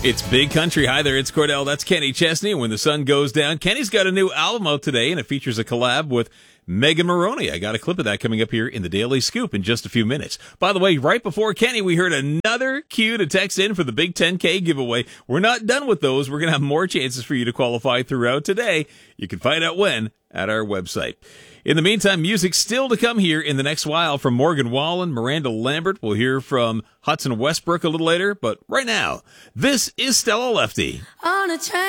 It's Big Country. Hi there, it's Cordell. That's Kenny Chesney. When the sun goes down, Kenny's got a new album out today, and it features a collab with Megan Moroney. I got a clip of that coming up here in the Daily Scoop in just a few minutes. By the way, right before Kenny, we heard another cue to text in for the Big 10K giveaway. We're not done with those. We're going to have more chances for you to qualify throughout today. You can find out when at our website. In the meantime, music still to come here in the next while from Morgan Wallen, Miranda Lambert. We'll hear from Hudson Westbrook a little later, but right now, this is Stella Lefty. On a train.